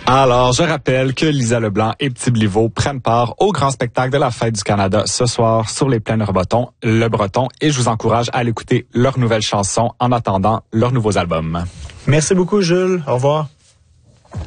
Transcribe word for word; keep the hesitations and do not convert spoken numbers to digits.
Alors, je rappelle que Lisa Leblanc et Petit Bliveau prennent part au grand spectacle de la Fête du Canada ce soir sur les plaines Breton, Le Breton, et je vous encourage à aller écouter leurs nouvelles chansons en attendant leurs nouveaux albums. Merci beaucoup, Jules. Au revoir.